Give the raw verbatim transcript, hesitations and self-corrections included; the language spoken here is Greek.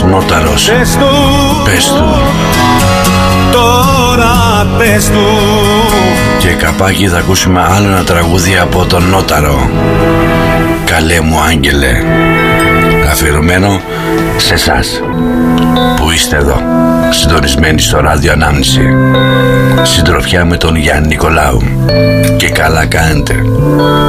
Γιάννης Νόταρος. Πες του, πες του. Τώρα πες του. Και καπάκι θα ακούσουμε άλλο ένα τραγούδι από τον Νόταρο. Καλέ μου άγγελε. Αφιερωμένο σε εσάς που είστε εδώ, συντονισμένοι στο ράδιο Ανάμνηση. Συντροφιά με τον Γιάννη Νικολάου. Και καλά κάνετε.